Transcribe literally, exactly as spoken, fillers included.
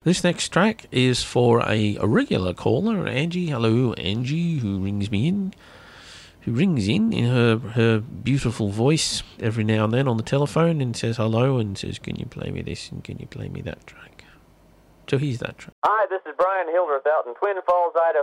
This next track is for a, a regular caller, Angie. Hello, Angie, who rings me in. Who rings in in her, her beautiful voice every now and then on the telephone and says hello and says, can you play me this and can you play me that track? So here's that track. Hi, this is Brian Hildreth out in Twin Falls, Idaho.